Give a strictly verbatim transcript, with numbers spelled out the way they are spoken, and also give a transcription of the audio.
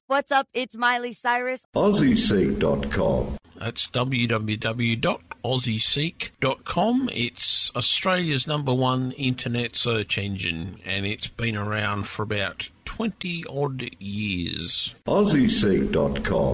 What's up? It's Miley Cyrus. Aussie Seek dot com. That's w w w dot aussie seek dot com. It's Australia's number one internet search engine, and it's been around for about twenty odd years. Aussie Seek dot com.